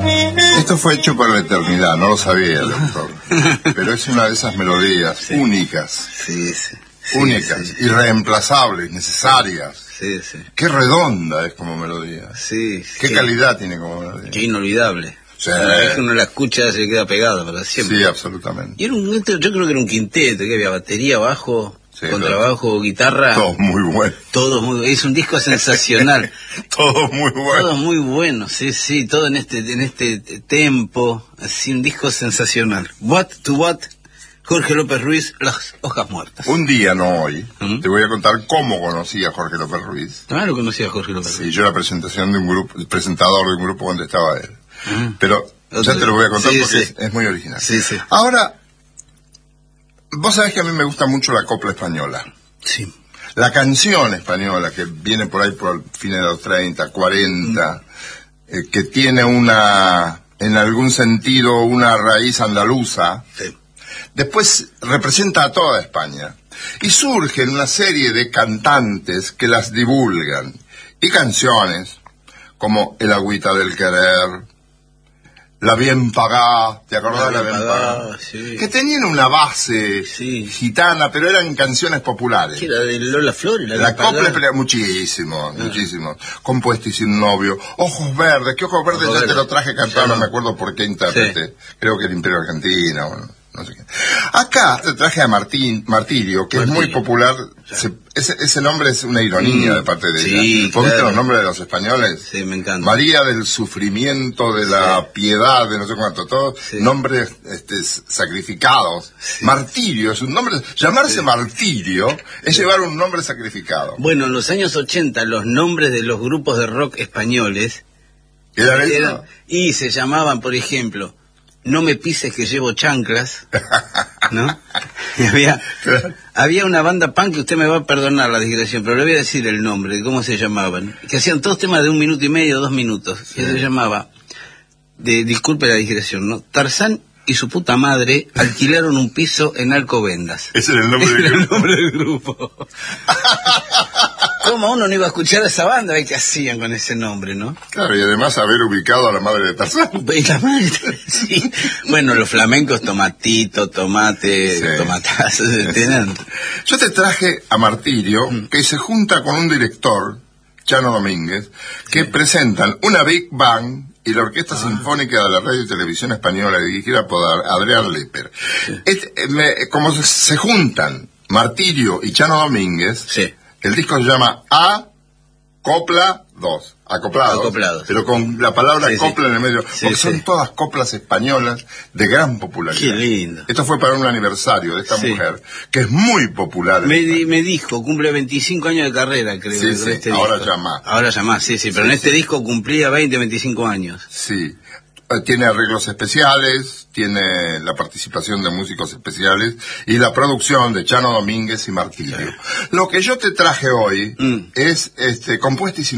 Esto fue hecho para la eternidad, no lo sabía el doctor. Pero es una de esas melodías únicas. Únicas, irreemplazables, necesarias. Qué redonda es como melodía. Qué calidad tiene como melodía. Qué inolvidable. Cada vez que uno la escucha se queda pegado para siempre. Sí, absolutamente. Y yo creo que era un quinteto, que había batería, bajo, contrabajo, guitarra. Todos muy buenos. Es un disco sensacional. Todos muy buenos. Todos muy buenos, sí, todo en este tempo, así un disco sensacional. What to What, Jorge López Ruiz, Las Hojas Muertas. Un día, no hoy, te voy a contar cómo conocí a Jorge López Ruiz. Ah, lo conocí a Jorge López Ruiz. Sí, yo era presentación de un grupo, presentador de un grupo donde estaba él. Pero ya te lo voy a contar porque es muy original. Ahora, vos sabés que a mí me gusta mucho la copla española. Sí. La canción española que viene por ahí por fines de los 30, 40, que tiene en algún sentido, una raíz andaluza. Después representa a toda España. Y surgen una serie de cantantes que las divulgan. Y canciones como El agüita del querer, La bien pagá, ¿te acordás de La bien pagá? Sí. Que tenían una base gitana, pero eran canciones populares. ¿Qué era de Lola Flores? La copla muchísimo. Compuesta y sin novio. Ojos verdes, ¿qué ojos verdes? Ya te lo traje cantado, no me acuerdo por qué intérprete. Creo que el Imperio Argentino, no sé qué. Acá te traje a Martirio, que es muy popular. Ese nombre es una ironía de parte de ella. ¿Vos viste los nombres de los españoles? Sí, me encanta. María del sufrimiento, de la piedad, de no sé cuánto, todos nombres sacrificados. Martirio es un nombre. Llamarse Martirio es llevar un nombre sacrificado. Bueno, en los años 80 los nombres de los grupos de rock españoles eran y se llamaban, por ejemplo, No me pises que llevo chanclas, ¿no? Y había una banda punk, que usted me va a perdonar la digresión, pero le voy a decir el nombre, cómo se llamaban, que hacían todos temas de 1 minuto y medio, 2 minutos, que se llamaba, disculpe la digresión, ¿no? Tarzán y su puta madre alquilaron un piso en Alcobendas. Ese era el nombre del grupo. ¿Cómo uno no iba a escuchar a esa banda? ¿Qué hacían con ese nombre, no? Claro, y además haber ubicado a la madre de Tarzán. Y la madre, sí. Bueno, los flamencos, tomatito, tomate, tomatazo. Yo te traje a Martirio, que se junta con un director, Chano Domínguez, que presentan una Big Bang y la Orquesta Sinfónica de la Radio y Televisión Española, dirigida por Adrián Lepper. Como se juntan Martirio y Chano Domínguez, el disco se llama Copla 2, acoplados, pero con la palabra copla en el medio, porque son todas coplas españolas de gran popularidad. Qué lindo. Esto fue para un aniversario de esta mujer, que es muy popular. Me dijo, cumple 25 años de carrera, creo. Ahora ya más. Ahora ya más, pero en este disco cumplía 20, 25 años. Sí. Tiene arreglos especiales, tiene la participación de músicos especiales y la producción de Chano Domínguez y Martirio. Lo que yo te traje hoy es compuesta y